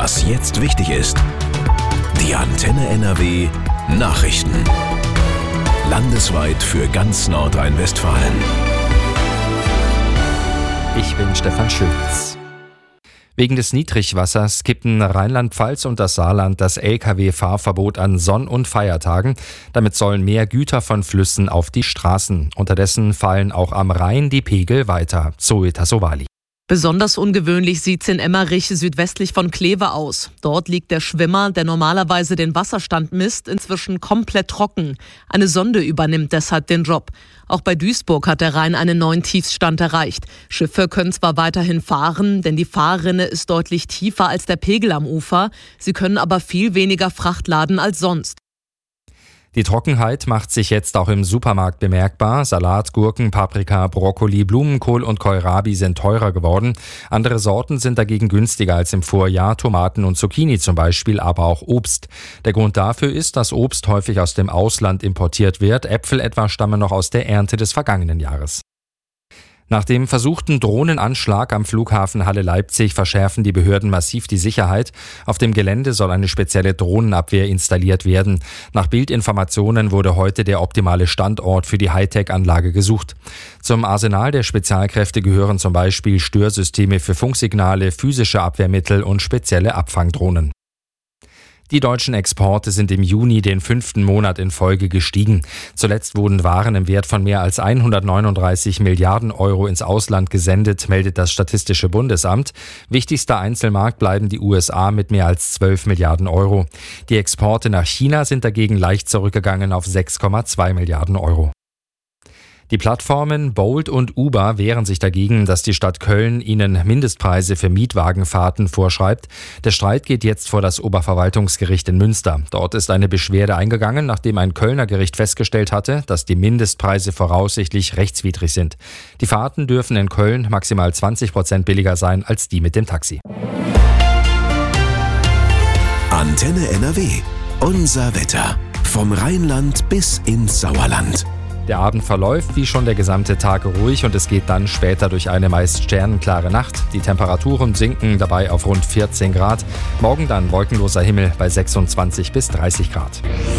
Was jetzt wichtig ist. Die Antenne NRW Nachrichten. Landesweit für ganz Nordrhein-Westfalen. Ich bin Stefan Schütz. Wegen des Niedrigwassers kippten Rheinland-Pfalz und das Saarland das Lkw-Fahrverbot an Sonn- und Feiertagen. Damit sollen mehr Güter von Flüssen auf die Straßen. Unterdessen fallen auch am Rhein die Pegel weiter. Zoe Tassovali. Besonders ungewöhnlich sieht's in Emmerich südwestlich von Kleve aus. Dort liegt der Schwimmer, der normalerweise den Wasserstand misst, inzwischen komplett trocken. Eine Sonde übernimmt deshalb den Job. Auch bei Duisburg hat der Rhein einen neuen Tiefstand erreicht. Schiffe können zwar weiterhin fahren, denn die Fahrrinne ist deutlich tiefer als der Pegel am Ufer. Sie können aber viel weniger Fracht laden als sonst. Die Trockenheit macht sich jetzt auch im Supermarkt bemerkbar. Salat, Gurken, Paprika, Brokkoli, Blumenkohl und Kohlrabi sind teurer geworden. Andere Sorten sind dagegen günstiger als im Vorjahr, Tomaten und Zucchini zum Beispiel, aber auch Obst. Der Grund dafür ist, dass Obst häufig aus dem Ausland importiert wird. Äpfel etwa stammen noch aus der Ernte des vergangenen Jahres. Nach dem versuchten Drohnenanschlag am Flughafen Halle-Leipzig verschärfen die Behörden massiv die Sicherheit. Auf dem Gelände soll eine spezielle Drohnenabwehr installiert werden. Nach Bildinformationen wurde heute der optimale Standort für die Hightech-Anlage gesucht. Zum Arsenal der Spezialkräfte gehören zum Beispiel Störsysteme für Funksignale, physische Abwehrmittel und spezielle Abfangdrohnen. Die deutschen Exporte sind im Juni den 5. Monat in Folge gestiegen. Zuletzt wurden Waren im Wert von mehr als 139 Milliarden Euro ins Ausland gesendet, meldet das Statistische Bundesamt. Wichtigster Einzelmarkt bleiben die USA mit mehr als 12 Milliarden Euro. Die Exporte nach China sind dagegen leicht zurückgegangen auf 6,2 Milliarden Euro. Die Plattformen Bolt und Uber wehren sich dagegen, dass die Stadt Köln ihnen Mindestpreise für Mietwagenfahrten vorschreibt. Der Streit geht jetzt vor das Oberverwaltungsgericht in Münster. Dort ist eine Beschwerde eingegangen, nachdem ein Kölner Gericht festgestellt hatte, dass die Mindestpreise voraussichtlich rechtswidrig sind. Die Fahrten dürfen in Köln maximal 20% billiger sein als die mit dem Taxi. Antenne NRW. Unser Wetter. Vom Rheinland bis ins Sauerland. Der Abend verläuft wie schon der gesamte Tag ruhig und es geht dann später durch eine meist sternenklare Nacht. Die Temperaturen sinken dabei auf rund 14 Grad. Morgen dann wolkenloser Himmel bei 26 bis 30 Grad.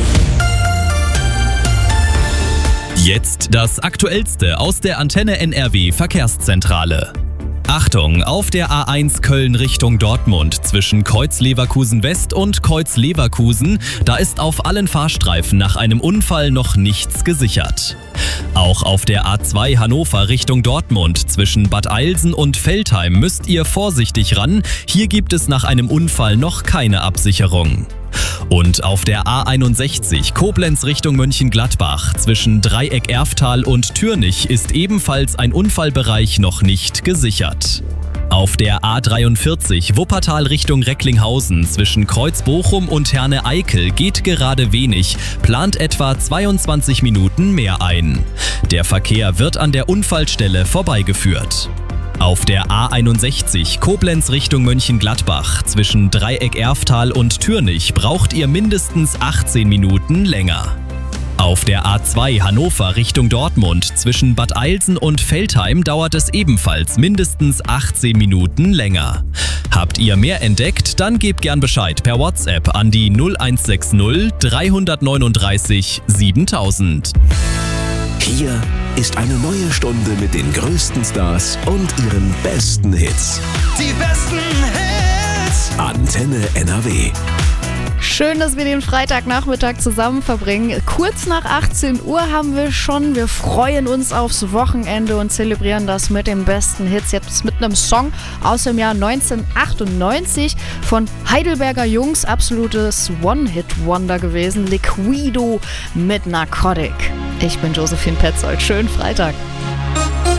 Jetzt das Aktuellste aus der Antenne NRW Verkehrszentrale. Achtung, auf der A1 Köln Richtung Dortmund zwischen Kreuz-Leverkusen West und Kreuz-Leverkusen, da ist auf allen Fahrstreifen nach einem Unfall noch nichts gesichert. Auch auf der A2 Hannover Richtung Dortmund zwischen Bad Eilsen und Veltheim müsst ihr vorsichtig ran, hier gibt es nach einem Unfall noch keine Absicherung. Und auf der A61 Koblenz Richtung Mönchengladbach zwischen Dreieck-Erftal und Türnich ist ebenfalls ein Unfallbereich noch nicht gesichert. Auf der A43 Wuppertal Richtung Recklinghausen zwischen Kreuz-Bochum und Herne-Eickel geht gerade wenig, plant etwa 22 Minuten mehr ein. Der Verkehr wird an der Unfallstelle vorbeigeführt. Auf der A61 Koblenz Richtung Mönchengladbach zwischen Dreieck-Erftal und Türnich braucht ihr mindestens 18 Minuten länger. Auf der A2 Hannover Richtung Dortmund zwischen Bad Eilsen und Veltheim dauert es ebenfalls mindestens 18 Minuten länger. Habt ihr mehr entdeckt, dann gebt gern Bescheid per WhatsApp an die 0160 339 7000. Hier ist eine neue Stunde mit den größten Stars und ihren besten Hits. Die besten Hits. Antenne NRW. Schön, dass wir den Freitagnachmittag zusammen verbringen. Kurz nach 18 Uhr haben wir schon. Wir freuen uns aufs Wochenende und zelebrieren das mit den besten Hits. Jetzt mit einem Song aus dem Jahr 1998 von Heidelberger Jungs. Absolutes One-Hit-Wonder gewesen. Liquido mit Narcotic. Ich bin Josephine Petzold. Schönen Freitag.